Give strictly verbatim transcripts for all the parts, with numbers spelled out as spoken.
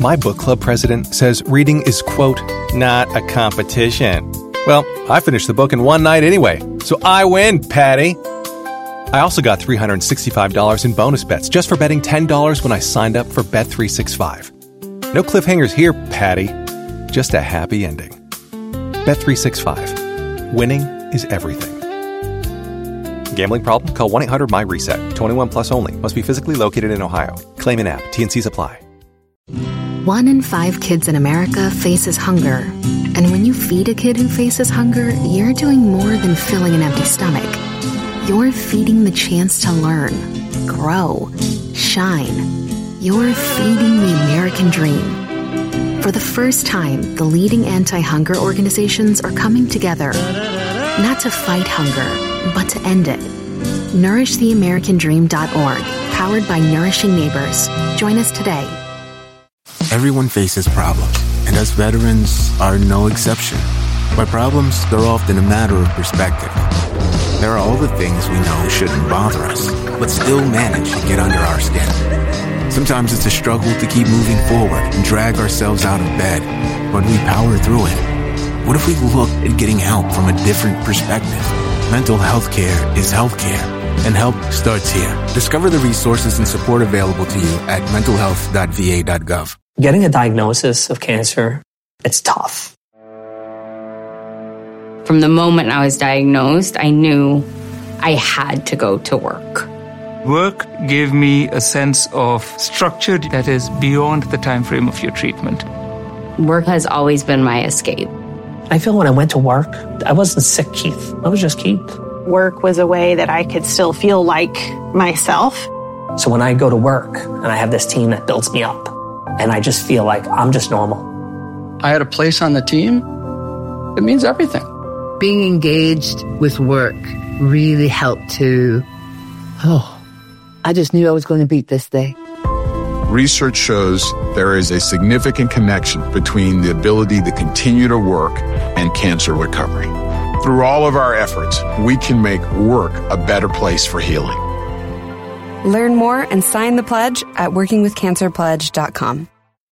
My book club president says reading is, quote, not a competition. Well, I finished the book in one night anyway, so I win, Patty. I also got three hundred sixty-five dollars in bonus bets just for betting ten dollars when I signed up for Bet three sixty-five. No cliffhangers here, Patty. Just a happy ending. Bet three sixty-five. Winning is everything. Gambling problem? Call one eight hundred M Y reset. twenty-one plus only. Must be physically located in Ohio. Claim in app. T and C's apply. One in five kids in America faces hunger. And when you feed a kid who faces hunger, you're doing more than filling an empty stomach. You're feeding the chance to learn, grow, shine. You're feeding the American dream. For the first time, the leading anti-hunger organizations are coming together, not to fight hunger, but to end it. nourish the american dream dot org, powered by Nourishing Neighbors. Join us today. Everyone faces problems, and us veterans are no exception. By problems, they're often a matter of perspective. There are all the things we know shouldn't bother us, but still manage to get under our skin. Sometimes it's a struggle to keep moving forward and drag ourselves out of bed, but we power through it. What if we looked at getting help from a different perspective? Mental health care is health care, and help starts here. Discover the resources and support available to you at mental health dot v a dot gov. Getting a diagnosis of cancer, it's tough. From the moment I was diagnosed, I knew I had to go to work. Work gave me a sense of structure that is beyond the time frame of your treatment. Work has always been my escape. I feel when I went to work, I wasn't sick, Keith. I was just Keith. Work was a way that I could still feel like myself. So when I go to work and I have this team that builds me up, and I just feel like I'm just normal. I had a place on the team. It means everything. Being engaged with work really helped to, oh, I just knew I was going to beat this day. Research shows there is a significant connection between the ability to continue to work and cancer recovery. Through all of our efforts, we can make work a better place for healing. Learn more and sign the pledge at working with cancer pledge dot com.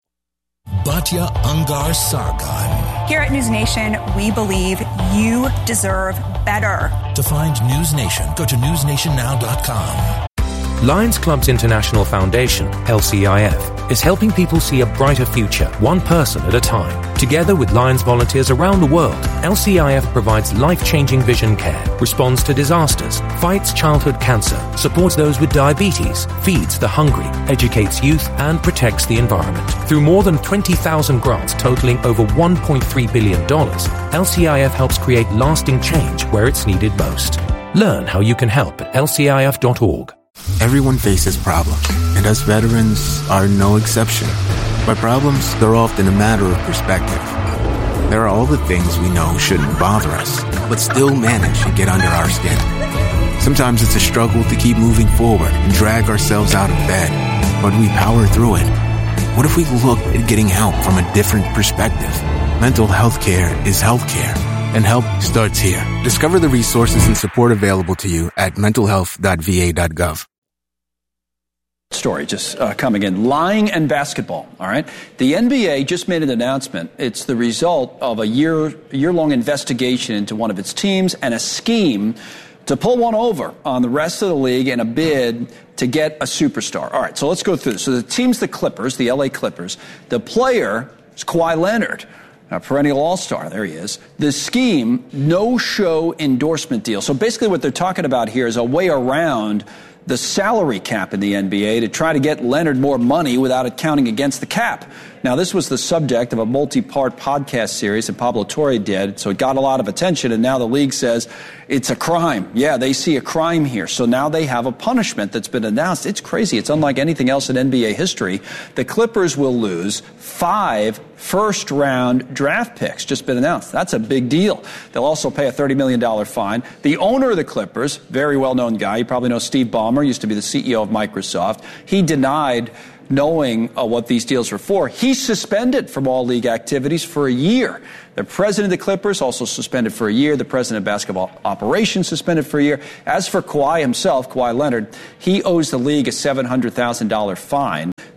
Batya Angar Sargon. Here at News Nation, we believe you deserve better. To find News Nation, go to news nation now dot com. Lions Clubs International Foundation, L C I F, is helping people see a brighter future, one person at a time. Together with Lions volunteers around the world, L C I F provides life-changing vision care, responds to disasters, fights childhood cancer, supports those with diabetes, feeds the hungry, educates youth, and protects the environment. Through more than twenty thousand grants totaling over one point three billion dollars, L C I F helps create lasting change where it's needed most. Learn how you can help at L C I F dot org. Everyone faces problems, and us veterans are no exception. By problems, they're often a matter of perspective. There are all the things we know shouldn't bother us, but still manage to get under our skin. Sometimes it's a struggle to keep moving forward and drag ourselves out of bed, but we power through it. What if we looked at getting help from a different perspective? Mental health care is health care, and help starts here. Discover the resources and support available to you at mental health dot v a dot gov. Story just uh, coming in. Lying and basketball, all right? The N B A just made an announcement. It's the result of a year, year-long investigation into one of its teams and a scheme to pull one over on the rest of the league in a bid to get a superstar. All right, so let's go through this. So the team's the Clippers, the L A Clippers. The player is Kawhi Leonard, a perennial all-star. There he is. The scheme, no-show endorsement deal. So basically what they're talking about here is a way around the salary cap in the N B A to try to get Leonard more money without it counting against the cap. Now, this was the subject of a multi-part podcast series that Pablo Torre did, so it got a lot of attention, and now the league says it's a crime. Yeah, they see a crime here. So now they have a punishment that's been announced. It's crazy. It's unlike anything else in N B A history. The Clippers will lose five first-round draft picks, just been announced. That's a big deal. They'll also pay a thirty million dollars fine. The owner of the Clippers, very well-known guy, you probably know Steve Ballmer, used to be the C E O of Microsoft. He denied knowing uh, what these deals were for. He's suspended from all league activities for a year. The president of the Clippers also suspended for a year. The president of basketball operations suspended for a year. As for Kawhi himself, Kawhi Leonard, he owes the league a seven hundred thousand dollars fine.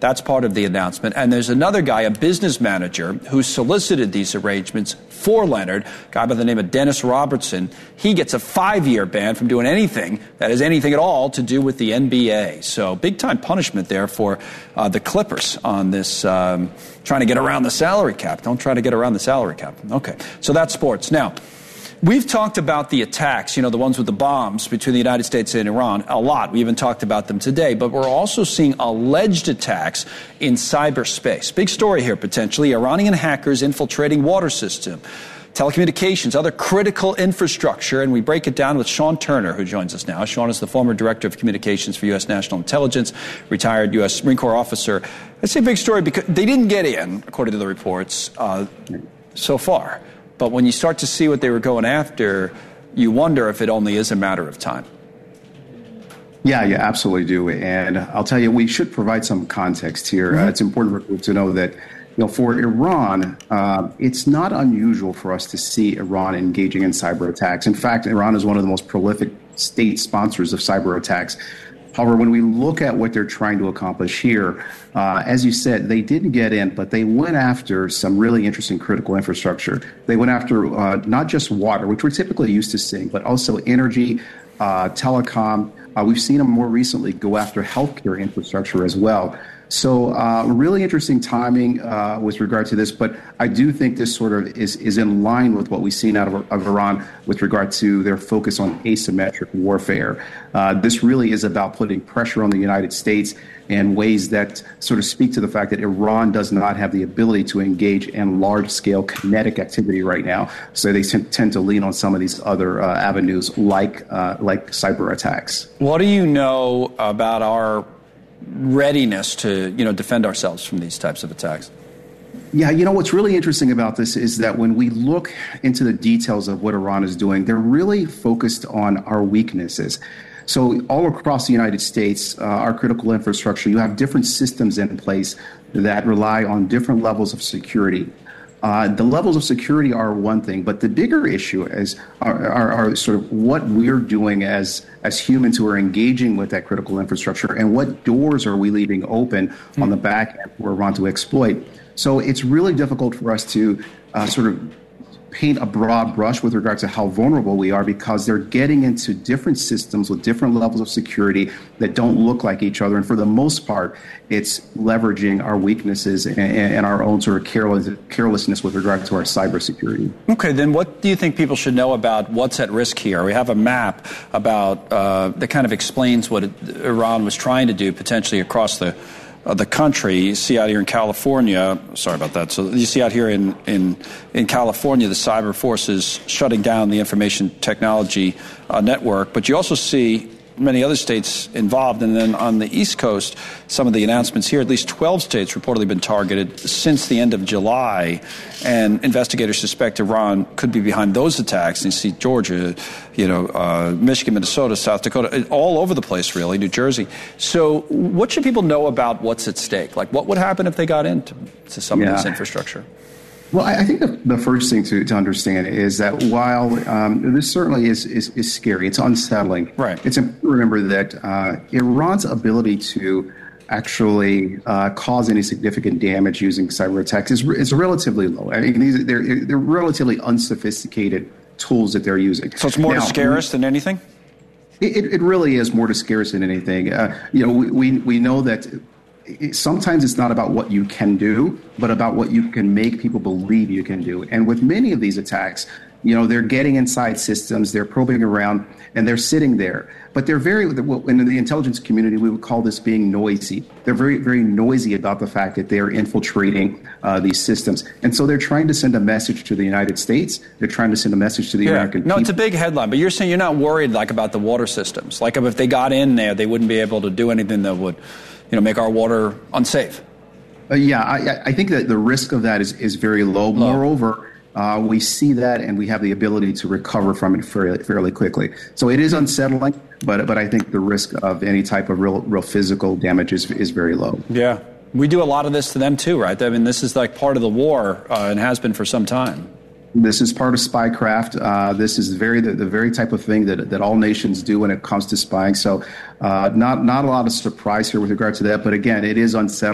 That's part of the announcement. And there's another guy, a business manager, who solicited these arrangements for Leonard, a guy by the name of Dennis Robertson. He gets a five-year ban from doing anything that has anything at all to do with the N B A. So big-time punishment there for uh, the Clippers on this, um, trying to get around the salary cap. Don't try to get around the salary cap. Okay, so that's sports. Now, we've talked about the attacks, you know, the ones with the bombs between the United States and Iran a lot. We even talked about them today. But we're also seeing alleged attacks in cyberspace. Big story here, potentially. Iranian hackers infiltrating water system, telecommunications, other critical infrastructure. And we break it down with Sean Turner, who joins us now. Sean is the former director of communications for U S National Intelligence, retired U S Marine Corps officer. I'd say big story because they didn't get in, according to the reports, uh, so far. But when you start to see what they were going after, you wonder if it only is a matter of time. Yeah, you absolutely do. And I'll tell you, we should provide some context here. Mm-hmm. Uh, it's important for people to know that, you know, for Iran, uh, it's not unusual for us to see Iran engaging in cyber attacks. In fact, Iran is one of the most prolific state sponsors of cyber attacks. However, when we look at what they're trying to accomplish here, uh, as you said, they didn't get in, but they went after some really interesting critical infrastructure. They went after uh, not just water, which we're typically used to seeing, but also energy, uh, telecom. Uh, we've seen them more recently go after healthcare infrastructure as well. So uh, really interesting timing uh, with regard to this, but I do think this sort of is, is in line with what we've seen out of, of Iran with regard to their focus on asymmetric warfare. Uh, this really is about putting pressure on the United States in ways that sort of speak to the fact that Iran does not have the ability to engage in large-scale kinetic activity right now. So they t- tend to lean on some of these other uh, avenues like uh, like cyber attacks. What do you know about our readiness to, you know, defend ourselves from these types of attacks? Yeah, you know, what's really interesting about this is that when we look into the details of what Iran is doing, they're really focused on our weaknesses. So all across the United States, uh, our critical infrastructure, you have different systems in place that rely on different levels of security. Uh, the levels of security are one thing, but the bigger issue is are, are, are sort of what we're doing as as humans who are engaging with that critical infrastructure, and what doors are we leaving open mm-hmm. on the back end for Iran to exploit. So it's really difficult for us to uh, sort of paint a broad brush with regard to how vulnerable we are, because they're getting into different systems with different levels of security that don't look like each other. And for the most part, it's leveraging our weaknesses and, and our own sort of careless, carelessness with regard to our cybersecurity. Okay, then what do you think people should know about what's at risk here? We have a map about uh, that kind of explains what it, Iran was trying to do potentially across the Uh, the country. You see out here in California, sorry about that. So you see out here in, in, in California, the cyber forces shutting down the information technology uh, network. But you also see many other states involved. And then on the East Coast, some of the announcements here, at least twelve states reportedly been targeted since the end of July. And investigators suspect Iran could be behind those attacks. And you see Georgia, you know, uh, Michigan, Minnesota, South Dakota, all over the place, really, New Jersey. So what should people know about what's at stake? Like, what would happen if they got into to some yeah. of this infrastructure? Well, I think the, the first thing to, to understand is that while um, this certainly is, is, is scary, it's unsettling. Right. It's important to remember that uh, Iran's ability to actually uh, cause any significant damage using cyber attacks is, is relatively low. I mean, these, they're, they're relatively unsophisticated tools that they're using. So it's more now, to scare us than anything? It, it really is more to scare us than anything. Uh, you know, we, we, we know that sometimes it's not about what you can do, but about what you can make people believe you can do. And with many of these attacks, you know, they're getting inside systems, they're probing around, and they're sitting there. But they're very, in the intelligence community, we would call this being noisy. They're very, very noisy about the fact that they're infiltrating uh, these systems. And so they're trying to send a message to the United States. They're trying to send a message to the yeah. American no, people. No, it's a big headline, but you're saying you're not worried, like, about the water systems. Like, if they got in there, they wouldn't be able to do anything that would, you know, make our water unsafe. Uh, yeah, I, I think that the risk of that is, is very low. low. Moreover, uh, we see that and we have the ability to recover from it fairly, fairly quickly. So it is unsettling, but but I think the risk of any type of real real physical damage is, is very low. Yeah. We do a lot of this to them too, right? I mean, this is like part of the war uh, and has been for some time. This is part of spycraft. Uh, this is very the, the very type of thing that, that all nations do when it comes to spying. So uh, not not a lot of surprise here with regard to that. But again, it is unsettling.